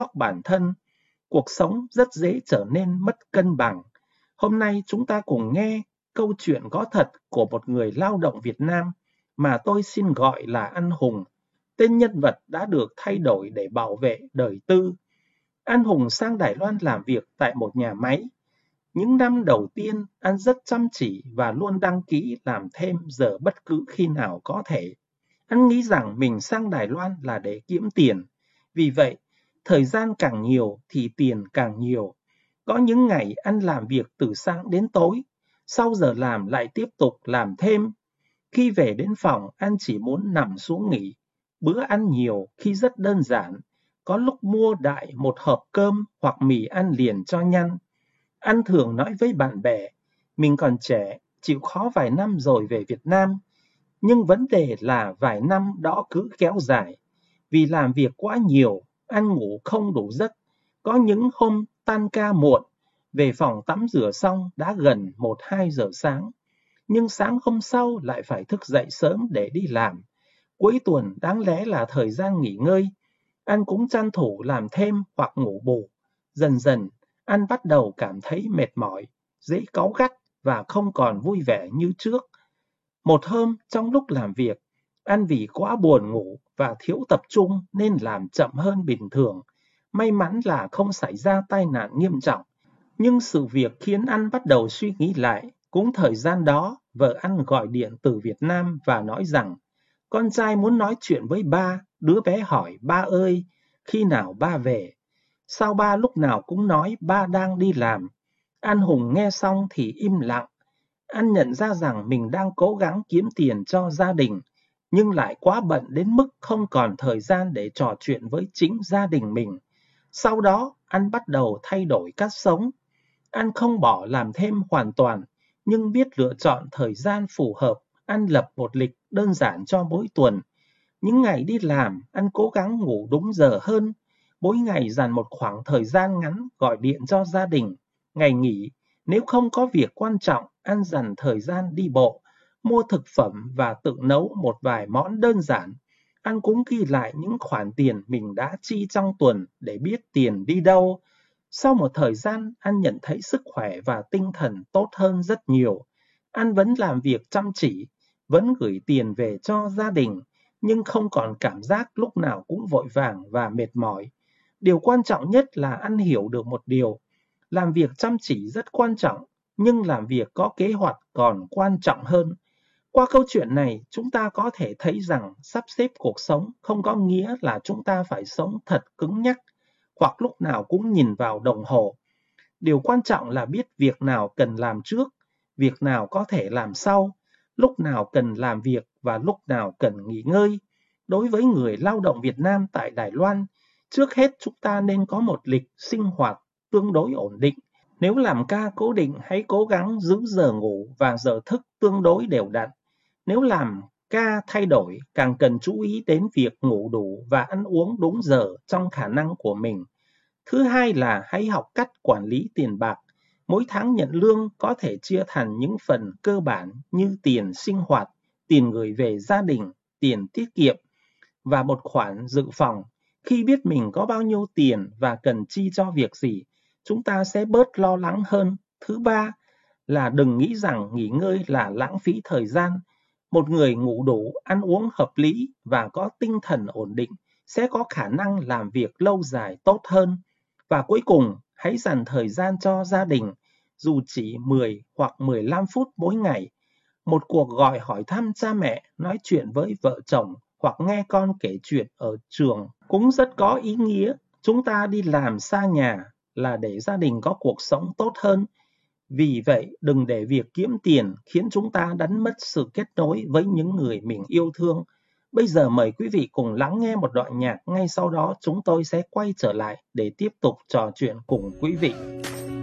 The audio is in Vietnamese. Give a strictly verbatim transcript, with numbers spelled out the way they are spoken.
bản thân, cuộc sống rất dễ trở nên mất cân bằng. Hôm nay chúng ta cùng nghe câu chuyện có thật của một người lao động Việt Nam mà tôi xin gọi là anh Hùng. Tên nhân vật đã được thay đổi để bảo vệ đời tư. Anh Hùng sang Đài Loan làm việc tại một nhà máy. Những năm đầu tiên, anh rất chăm chỉ và luôn đăng ký làm thêm giờ bất cứ khi nào có thể. Anh nghĩ rằng mình sang Đài Loan là để kiếm tiền. Vì vậy, thời gian càng nhiều thì tiền càng nhiều. Có những ngày anh làm việc từ sáng đến tối, sau giờ làm lại tiếp tục làm thêm. Khi về đến phòng, anh chỉ muốn nằm xuống nghỉ. Bữa ăn nhiều khi rất đơn giản. Có lúc mua đại một hộp cơm hoặc mì ăn liền cho nhanh. Anh thường nói với bạn bè, mình còn trẻ, chịu khó vài năm rồi về Việt Nam. Nhưng vấn đề là vài năm đó cứ kéo dài. Vì làm việc quá nhiều, ăn ngủ không đủ giấc. Có những hôm tan ca muộn, về phòng tắm rửa xong đã gần một hai giờ sáng. Nhưng sáng hôm sau lại phải thức dậy sớm để đi làm. Cuối tuần đáng lẽ là thời gian nghỉ ngơi. Anh cũng tranh thủ làm thêm hoặc ngủ bù. Dần dần, anh bắt đầu cảm thấy mệt mỏi, dễ cáu gắt và không còn vui vẻ như trước. Một hôm, trong lúc làm việc, anh vì quá buồn ngủ và thiếu tập trung nên làm chậm hơn bình thường. May mắn là không xảy ra tai nạn nghiêm trọng. Nhưng sự việc khiến anh bắt đầu suy nghĩ lại. Cũng thời gian đó, vợ anh gọi điện từ Việt Nam và nói rằng con trai muốn nói chuyện với ba. Đứa bé hỏi, ba ơi, khi nào ba về? Sao ba lúc nào cũng nói ba đang đi làm? Anh Hùng nghe xong thì im lặng. Anh nhận ra rằng mình đang cố gắng kiếm tiền cho gia đình, nhưng lại quá bận đến mức không còn thời gian để trò chuyện với chính gia đình mình. Sau đó, anh bắt đầu thay đổi cách sống. Anh không bỏ làm thêm hoàn toàn, nhưng biết lựa chọn thời gian phù hợp. Anh lập một lịch đơn giản cho mỗi tuần. Những ngày đi làm, anh cố gắng ngủ đúng giờ hơn. Mỗi ngày dành một khoảng thời gian ngắn gọi điện cho gia đình. Ngày nghỉ, nếu không có việc quan trọng, anh dành thời gian đi bộ, mua thực phẩm và tự nấu một vài món đơn giản. Anh cũng ghi lại những khoản tiền mình đã chi trong tuần để biết tiền đi đâu. Sau một thời gian, anh nhận thấy sức khỏe và tinh thần tốt hơn rất nhiều. Anh vẫn làm việc chăm chỉ, vẫn gửi tiền về cho gia đình, nhưng không còn cảm giác lúc nào cũng vội vàng và mệt mỏi. Điều quan trọng nhất là anh hiểu được một điều. Làm việc chăm chỉ rất quan trọng, nhưng làm việc có kế hoạch còn quan trọng hơn. Qua câu chuyện này, chúng ta có thể thấy rằng sắp xếp cuộc sống không có nghĩa là chúng ta phải sống thật cứng nhắc, hoặc lúc nào cũng nhìn vào đồng hồ. Điều quan trọng là biết việc nào cần làm trước, việc nào có thể làm sau, lúc nào cần làm việc và lúc nào cần nghỉ ngơi. Đối với người lao động Việt Nam tại Đài Loan, trước hết chúng ta nên có một lịch sinh hoạt tương đối ổn định. Nếu làm ca cố định, hãy cố gắng giữ giờ ngủ và giờ thức tương đối đều đặn. Nếu làm ca thay đổi, càng cần chú ý đến việc ngủ đủ và ăn uống đúng giờ trong khả năng của mình. Thứ hai là hãy học cách quản lý tiền bạc. Mỗi tháng nhận lương có thể chia thành những phần cơ bản như tiền sinh hoạt, tiền gửi về gia đình, tiền tiết kiệm và một khoản dự phòng. Khi biết mình có bao nhiêu tiền và cần chi cho việc gì, chúng ta sẽ bớt lo lắng hơn. Thứ ba là đừng nghĩ rằng nghỉ ngơi là lãng phí thời gian. Một người ngủ đủ, ăn uống hợp lý và có tinh thần ổn định sẽ có khả năng làm việc lâu dài tốt hơn. Và cuối cùng, hãy dành thời gian cho gia đình, dù chỉ mười hoặc mười lăm phút mỗi ngày. Một cuộc gọi hỏi thăm cha mẹ, nói chuyện với vợ chồng hoặc nghe con kể chuyện ở trường cũng rất có ý nghĩa. Chúng ta đi làm xa nhà là để gia đình có cuộc sống tốt hơn. Vì vậy, đừng để việc kiếm tiền khiến chúng ta đánh mất sự kết nối với những người mình yêu thương. Bây giờ mời quý vị cùng lắng nghe một đoạn nhạc, ngay sau đó chúng tôi sẽ quay trở lại để tiếp tục trò chuyện cùng quý vị.